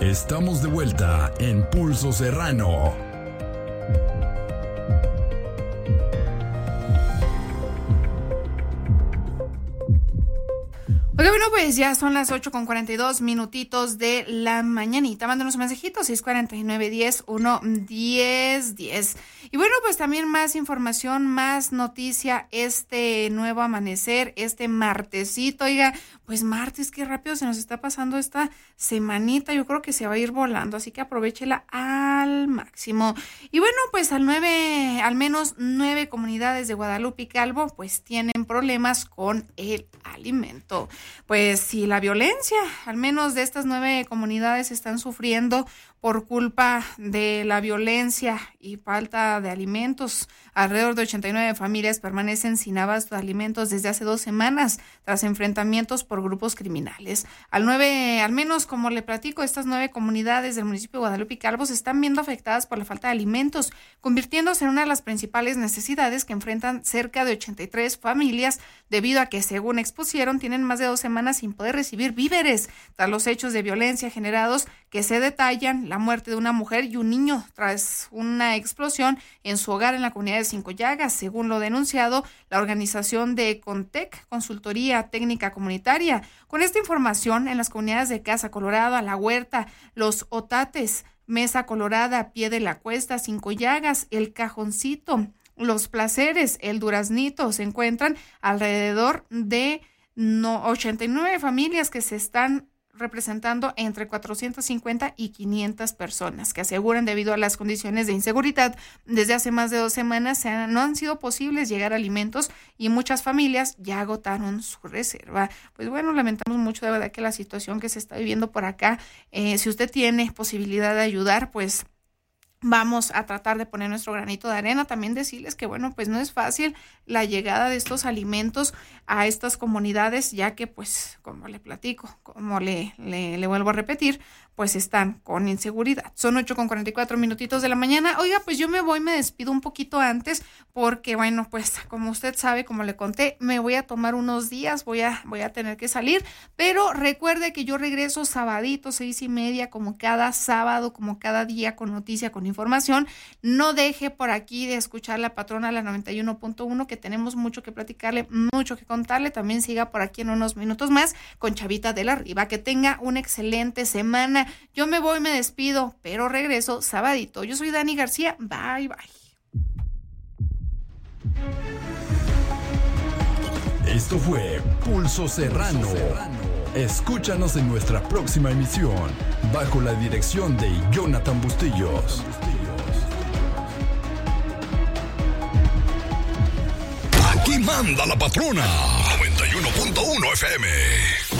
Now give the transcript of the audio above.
Estamos de vuelta en Pulso Serrano. Oiga, bueno, pues ya son las 8:42 de la mañanita. Mándanos un mensajito, 649-10-1-10-10. Y bueno, pues también más información, más noticia, este nuevo amanecer, este martesito. Oiga, pues martes, qué rápido se nos está pasando esta semanita. Yo creo que se va a ir volando, así que aprovéchela al máximo. Y bueno, pues al menos 9 comunidades de Guadalupe y Calvo, pues tienen problemas con el alimento. Pues si la violencia, al menos de estas 9 comunidades están sufriendo por culpa de la violencia y falta de alimentos. Alrededor de 89 familias permanecen sin abasto de alimentos desde hace 2 semanas tras enfrentamientos por grupos criminales. Al menos, como le platico, estas 9 comunidades del municipio de Guadalupe y Calvo se están viendo afectadas por la falta de alimentos, convirtiéndose en una de las principales necesidades que enfrentan cerca de 83 familias debido a que, según expusieron, tienen más de 2 semanas sin poder recibir víveres tras los hechos de violencia generados que se detallan la muerte de una mujer y un niño tras una explosión en su hogar en la comunidad de Cinco Llagas, según lo denunciado la organización de CONTEC, Consultoría Técnica Comunitaria. Con esta información, en las comunidades de Casa Colorada, La Huerta, Los Otates, Mesa Colorada, Pie de la Cuesta, Cinco Llagas, El Cajoncito, Los Placeres, El Duraznito, se encuentran alrededor de 89 familias que se están representando entre 450 y 500 personas que aseguran, debido a las condiciones de inseguridad desde hace más de 2 semanas, no han sido posibles llegar a alimentos y muchas familias ya agotaron su reserva. Pues bueno, lamentamos mucho de verdad que la situación que se está viviendo por acá, si usted tiene posibilidad de ayudar, pues vamos a tratar de poner nuestro granito de arena. También decirles que, bueno, pues no es fácil la llegada de estos alimentos a estas comunidades, ya que, pues, como le platico, como le vuelvo a repetir, pues están con inseguridad. Son 8:44 de la mañana. Oiga, pues yo me despido un poquito antes, porque, bueno, pues como usted sabe, como le conté, me voy a tomar unos días, voy a tener que salir, pero recuerde que yo regreso sabadito, 6:30, como cada sábado, como cada día, con noticia, con información. No deje por aquí de escuchar La Patrona, la 91.1, que tenemos mucho que platicarle, mucho que contarle. También siga por aquí en unos minutos más con Chavita de la Riva. Que tenga una excelente semana. Yo me despido, pero regreso sabadito. Yo soy Dani García. Bye, bye. Esto fue Pulso Serrano. Escúchanos en nuestra próxima emisión, bajo la dirección de Jonathan Bustillos. Aquí manda la patrona. 91.1 FM.